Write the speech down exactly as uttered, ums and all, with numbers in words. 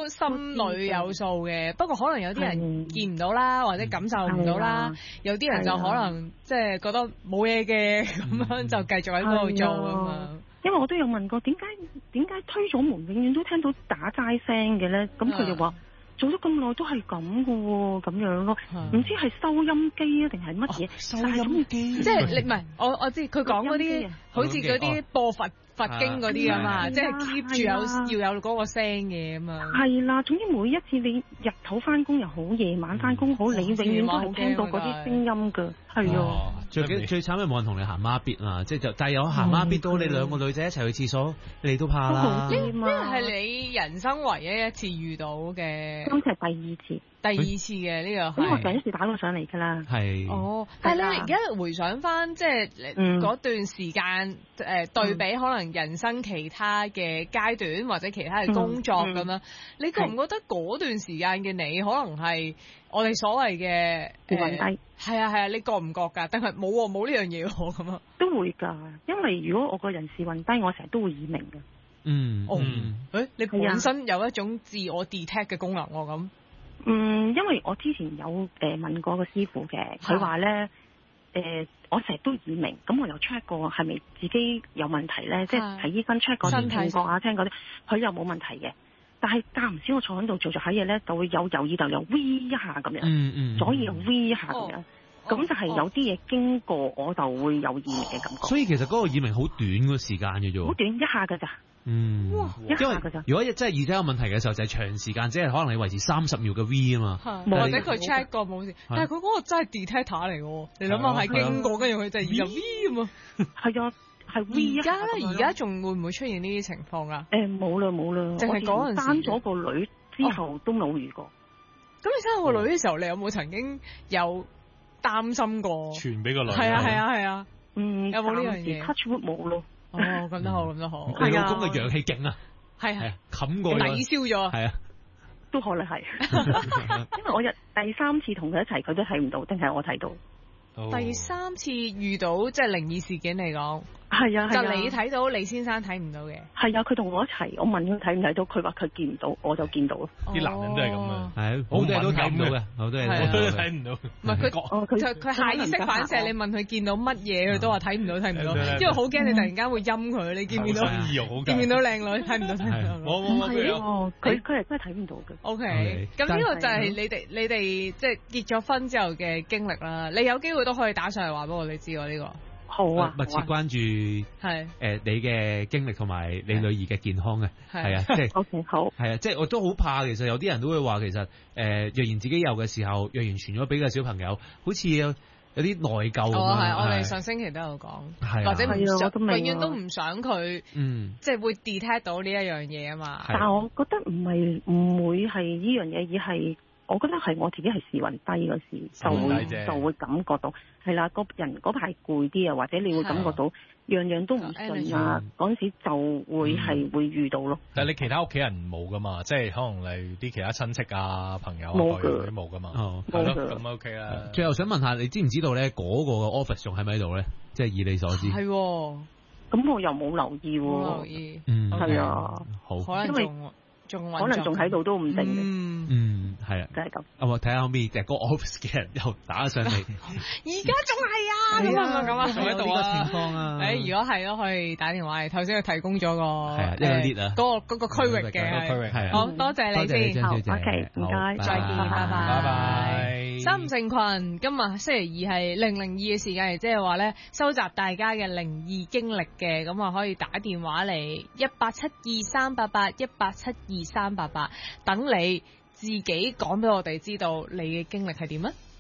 都心裏有數嘅。不過可能有啲人見唔到啦，或者感受唔到啦。有啲人就可能即係覺得冇嘢嘅咁樣，就繼續喺嗰度做咁樣。 因為我都有問過，點解點解推咗門永遠都聽到打齋聲嘅咧？咁佢哋話做咗咁耐都係咁嘅喎，咁樣咯，唔知係收音機啊定係乜嘢？ 收音機，即係你唔係我我知佢講嗰啲，好似嗰啲播佛佛經嗰啲啊嘛，即係 keep 住有要有嗰個聲嘅咁啊。係啦，總之每一次你日頭翻工又好，夜晚翻工好，你永遠都係聽到嗰啲聲音㗎，係啊。 最最慘係冇人同你行孖咇啊！即係就但係有行孖咇到你兩個女仔一齊去廁所，你都怕啦。 呢呢個係你人生唯一一次遇到嘅。 今次係第二次， 第二次嘅呢個係。 咁我上一次打過上嚟㗎啦。 係。 哦，但係你而家回想翻，即係嗰段時間誒對比，可能人生其他嘅階段或者其他嘅工作咁樣，你覺唔覺得嗰段時間嘅你可能係我哋所謂嘅時運低？ 係啊係啊，你覺唔覺㗎？但係冇喎，冇呢樣嘢喎咁啊。 都會㗎，因為如果我個人時運低，我成日都會耳鳴嘅。 嗯， 哦，誒，你本身有一種自我 detect 嘅功能喎咁。 嗯，因為我之前有誒、呃、問過個師傅嘅，佢話咧誒，我成日都耳鳴，咁我又 check 過係咪自己有問題咧，即係睇醫生 check 過啲聽覺啊聽嗰啲，佢又冇問題嘅。但係間唔時我坐喺度做做下嘢咧，就會有右耳就又 V 一下咁樣， 嗯嗯， 左耳又 V 一下咁樣，咁、哦、就係有啲嘢經過我就會有耳鳴嘅感覺。 所以其實嗰個耳鳴好短個時間嘅啫，好短一下㗎咋。 嗯， 一下㗎咋。 如果真係耳仔有問題嘅時候，就係、是、長時間，即係可能你維持三十秒嘅 V 啊嘛， 或者佢 check 過冇事，但係佢嗰個真係 detector 嚟嘅，你諗下係經過，跟住佢就耳就 V 咁啊。係啊。係 V 而家咧，而家仲會唔會出現呢啲情況啊？ 誒，冇啦冇啦， 淨係嗰陣時生咗個女之後都冇遇過。 咁你生個女嘅時候，你有冇曾經有擔心過？ 傳俾個女。 係啊係啊係啊。 嗯， 有冇呢樣嘢 ？Touch wood 冇咯。 哦，咁都好，咁都好。 你老公嘅陽氣勁啊！ 係係， 冚過抵消咗。 係啊， 都可能係。因為我日第三次同佢一齊，佢都睇唔到，定係我睇到？ 第三次遇到即係靈異事件嚟講。 係啊， 就你睇到，李先生睇唔到嘅。 係啊，佢同我一齊，我問佢睇唔睇到，佢話佢見唔到，我就見到咯。 啲男人都係咁啊， 係好多人都睇唔到嘅，好多人都睇唔到。 唔係佢，佢佢下意識反射，你問佢見到乜嘢，佢都話睇唔到，睇唔到，因為好驚你突然間會陰佢，你見唔見到？見唔見到靚女？睇唔到，睇唔到。 我我我佢佢係真係睇唔到嘅。 O K，咁呢個就係你哋你哋即係結咗婚之後嘅經歷啦。你有機會都可以打上嚟話俾我哋知喎呢個。 好啊！ 密切關注係誒你嘅經歷同埋你女兒嘅健康嘅係啊，即係 OK 好係啊，即係我都好怕。其實有啲人都會話，其實誒、呃、若然自己有嘅時候，若然傳咗俾個小朋友，好似有有啲內疚咁樣。 哦，係我哋上星期都有講，或者唔想永遠都唔想佢，嗯，即係會 detect 到呢一樣嘢啊嘛。 但係我覺得唔係唔會係呢樣嘢，而係。我覺得係我自己係時運低嗰時，就會就會感覺到係啦，個人嗰排攰啲啊，或者你會感覺到樣樣都唔順啊，嗰陣時就會係、嗯、會遇到咯。 但係你其他屋企人冇噶嘛？即係可能你啲其他親戚啊、朋友啊嗰啲冇噶嘛？哦，係咯，咁 OK 啦。 最後想問下，你知唔知道咧嗰個嘅 office 仲喺咪喺度咧？即係以你所知。 係， 咁我又冇留意喎。 冇留意。 嗯， 係啊， 好， 可能仲仲可能仲喺度都唔定嘅。 嗯。 嗯係啊， 就係咁。 啊，我睇下可唔可以，就係嗰個 office 嘅人又打上嚟。 而家仲係啊，咁啊咁啊， 仲喺度啊。情況啊。 誒，如果係咯，可以打電話嚟。頭先佢提供咗個係啊，一個 lead 啊， 嗰個嗰個區域嘅區域係啊。 好多謝你先。 好 OK，唔該， 再見，拜拜。 拜拜。 三五成群，今日星期二係零零二嘅時間，即係話咧收集大家嘅靈異經歷嘅，咁啊可以打電話嚟一八七二三八八一八七二三八八，等你自己講俾我哋知道你嘅經歷係點啊！